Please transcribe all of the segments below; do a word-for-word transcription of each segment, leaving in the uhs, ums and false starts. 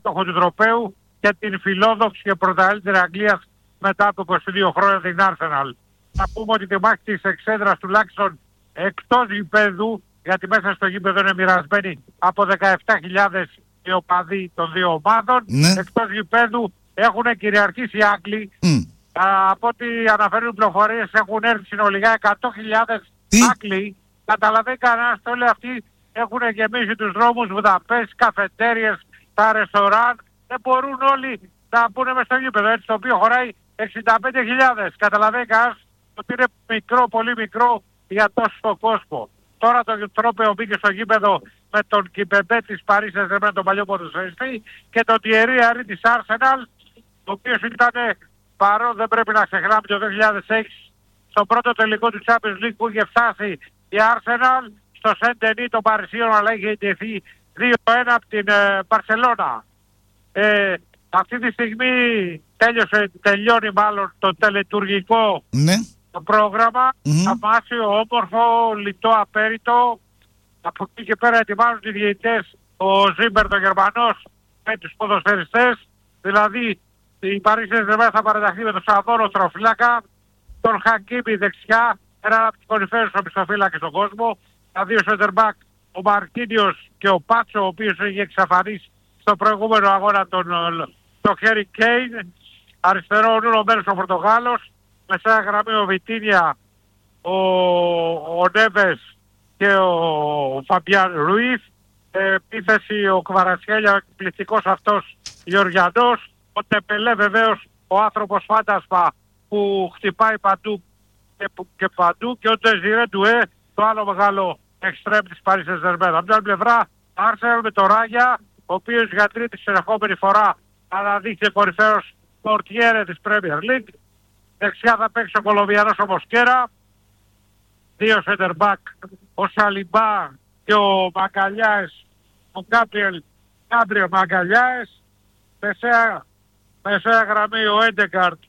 κάτοχο του τροπαίου και την φιλόδοξη και πρωταθλήτρια Αγγλίας μετά από είκοσι δύο χρόνια την Arsenal. Να πούμε ότι τη μάχη της εξέδρας τουλάχιστον εκτός γηπέδου, γιατί μέσα στο γήπεδο είναι μοιρασμένοι από δεκαεπτά χιλιάδες οι οπαδοί των δύο ομάδων, ναι. Εκτός γηπέδου έχουν κυριαρχήσει οι Άγγλοι. Mm. Α, από ό,τι αναφέρουν πληροφορίες έχουν έρθει συνολικά εκατό χιλιάδες Άγγλοι. Καταλαβαίνει κανένας, όλοι αυτοί έχουν γεμίσει τους δρόμους, Βουδαπέστη, καφετέριες, τα ρεστοράν. Δεν μπορούν όλοι να μπουν μες στο γήπεδο, έτσι, το οποίο χωράει εξήντα πέντε χιλιάδες. Καταλαβαίνει κανένας ότι είναι μικρό, πολύ μικρό για τόσο κόσμο. Τώρα το τρόπαιο μπήκε στο γήπεδο με τον Κιμπεμπέ της Παρί Σεν-Ζερμέν, τον παλιό ποδοσφαιριστή, και τον Τιερί Αρί της Arsenal, ο οποίος ήταν παρόν, δεν πρέπει να ξεχνάμε, το δύο χιλιάδες έξι στο πρώτο τελικό του Champions League που είχε φτάσει η Arsenal στο Σεντενί των Παρισίων, αλλά είχε ντεθεί δύο ένα από την Μπαρσελόνα. Ε, αυτή τη στιγμή τέλειωσε, τελειώνει μάλλον το τελετουργικό ναι. το πρόγραμμα. Mm-hmm. Αμάσιο, όμορφο, λιτό, απέριτο. Από εκεί και πέρα ετοιμάζουν οι διαιτητές, ο Ζίμπερ τον Γερμανός με τους ποδοσφαιριστές. Δηλαδή η Παρί Σεν-Ζερμέν θα παραταχθεί με τον Σαββόρο τροφύλακα, τον Χακίμι δεξιά, έναν από τους κορυφαίους οπισθοφύλακες στον κόσμο, τα δύο σέντερμπακ, ο Μαρκίνιος και ο Πάτσο, ο οποίος είχε εξαφανίσει στο προηγούμενο αγώνα τον, τον Χέρι Κέιν, αριστερό ο Νούνο Μένος ο Πορτογάλος, μεσαία γραμμή ο Βιτίνια, ο, ο Νέβες και ο Φαμπιάν Ρουίθ, ε, επίθεση ο Κβαρατσχέλια, ο εκπληκτικός αυτός Γεωργιανός, ο Τεπελέ βεβαίως ο άνθρωπος φάντασμα που χτυπάει παντού και, και παντού, και ο Ντεζιρέ Ντουέ, το άλλο μεγάλο εξτρέμ της Παρί Σεν-Ζερμέν. Από την άλλη πλευρά Arsenal με το Ράγια, ο οποίος για τρίτη συνεχόμενη φορά αναδείχθηκε κορυφαίος πορτιέρε της Premier League. Δεξιά θα παίξει ο Κολομβιανός ο Μοσκέρα, δύο center back, ο Σαλιμπά και ο Μαγκαλιάες, ο Γκάμπριελ Γκάμπριελ Μαγκαλιάες. Μεσαία, μεσαία γραμμή ο Έντεγκαρτ,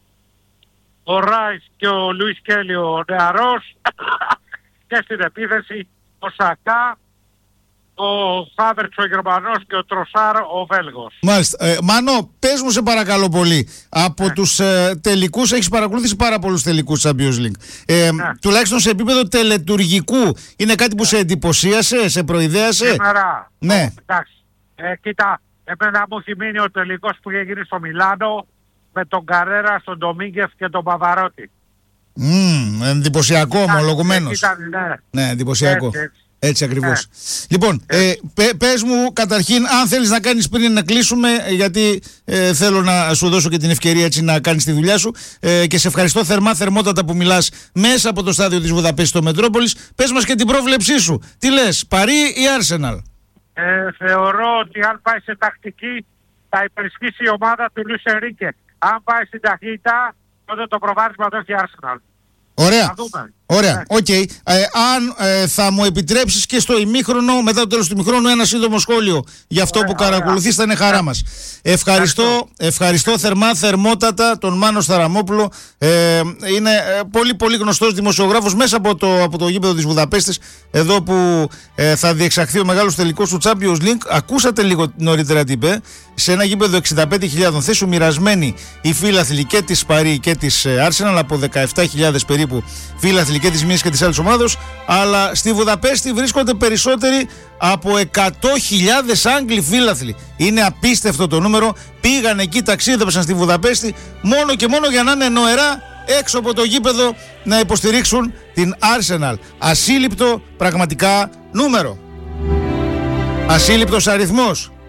ο Ράις και ο Λουίς Κέλι ο νεαρός. Και στην επίθεση ο Σακά, ο Χάβερτς ο Γερμανός και ο Τροσάρ ο Βέλγος. Μάλιστα. Ε, Μάνο, πες μου σε παρακαλώ πολύ, από ναι. τους ε, τελικούς, έχεις παρακολουθήσει πάρα πολλούς τελικούς Champions League. Ε, ναι. Τουλάχιστον σε επίπεδο τελετουργικού, είναι κάτι που σε εντυπωσίασε, σε προειδέασε? Σήμερα, ναι. Oh, εντάξει. Ε, κοίτα, εμένα μου έχει μείνει ο τελικός που είχε γίνει στο Μιλάνο με τον Καρέρα, τον Ντομίγκεφ και τον Παβαρότη. Mm, εντυπωσιακό, ομολογουμένως. Ναι. ναι, εντυπωσιακό. Έτσι, έτσι. Έτσι ακριβώς. Yeah. Λοιπόν, ε, πε, πες μου καταρχήν, αν θέλεις να κάνεις πριν να κλείσουμε, γιατί ε, θέλω να σου δώσω και την ευκαιρία έτσι να κάνεις τη δουλειά σου, ε, και σε ευχαριστώ θερμά, θερμότατα που μιλάς μέσα από το στάδιο της Βουδαπέστης στο Μετρόπολης. Πες μας και την πρόβλεψή σου. Τι λες, Παρί ή Arsenal? Ε, θεωρώ ότι αν πάει σε τακτική θα υπερισχύσει η ομάδα του Λουίς Ενρίκε. Αν πάει στην ταχύτητα, τότε το προβάδισμα το έχει Arsenal. Ωραία. Ωραία. Οκ. Okay. Ε, αν ε, θα μου επιτρέψεις και στο ημίχρονο, μετά το τέλος του ημίχρονου, ένα σύντομο σχόλιο για αυτό ωραία, που παρακολουθείς, θα είναι χαρά μας. Ευχαριστώ, ευχαριστώ, ευχαριστώ θερμά, θερμότατα τον Μάνο Σταραμόπουλο. Ε, είναι ε, πολύ πολύ γνωστός δημοσιογράφος μέσα από το, από το γήπεδο της Βουδαπέστης, εδώ που ε, θα διεξαχθεί ο μεγάλος τελικός του Champions League. Ακούσατε λίγο νωρίτερα τι είπε. Σε ένα γήπεδο εξήντα πέντε χιλιάδες θέσεων, μοιρασμένοι οι φίλαθλοι και της Παρί και της Arsenal, από δεκαεπτά χιλιάδες περίπου φίλαθλοι και της μίας και της άλλης ομάδος, αλλά στη Βουδαπέστη βρίσκονται περισσότεροι από εκατό χιλιάδες Άγγλοι φίλαθλοι. Είναι απίστευτο το νούμερο. Πήγαν εκεί, ταξίδεψαν στη Βουδαπέστη μόνο και μόνο για να είναι νοερά έξω από το γήπεδο να υποστηρίξουν την Arsenal. Ασύλληπτο πραγματικά νούμερο. Ασύλληπτος αριθμός.